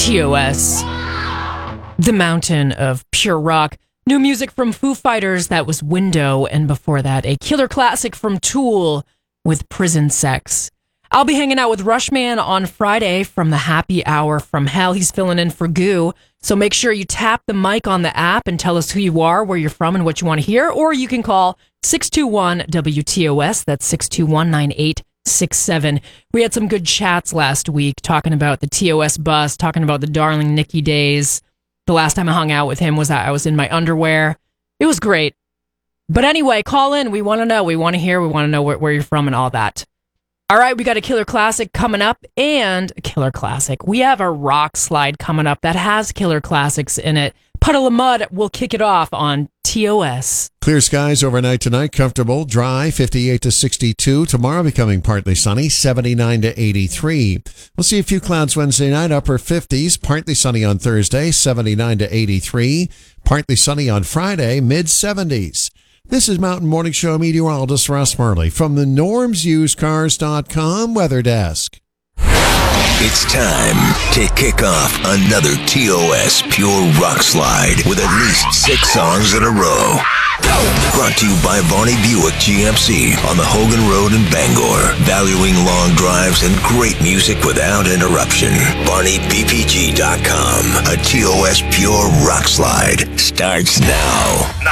TOS, the mountain of pure rock. New music from Foo Fighters, that was Window, and before that, a killer classic from Tool with Prison Sex. I'll be hanging out with Rushman on Friday from the Happy Hour from Hell. He's filling in for Goo, so make sure you tap the mic on the app and tell us who you are, where you're from, and what you want to hear, or you can call 621-WTOS, that's 621-9867. We had some good chats last week talking about the TOS bus, talking about the Darling Nikki days. The last time I hung out with him was I was in my underwear. It was great. But anyway, call in. We want to know. We want to hear. We want to know where you're from and all that. All right, we got a killer classic coming up and a killer classic. We have a rock slide coming up that has killer classics in it. Puddle of Mud will kick it off on TOS. Clear skies overnight tonight, comfortable, dry, 58 to 62. Tomorrow becoming partly sunny, 79 to 83. We'll see a few clouds Wednesday night, upper 50s, partly sunny on Thursday, 79 to 83. Partly sunny on Friday, mid 70s. This is Mountain Morning Show meteorologist Russ Murley from the NormsUsedCars.com weather desk. It's time to kick off another TOS Pure Rock Slide with at least 6 songs in a row. Brought to you by Barney Buick GMC on the Hogan Road in Bangor. Valuing long drives and great music without interruption. BarneyBPG.com. A TOS Pure Rock Slide starts now.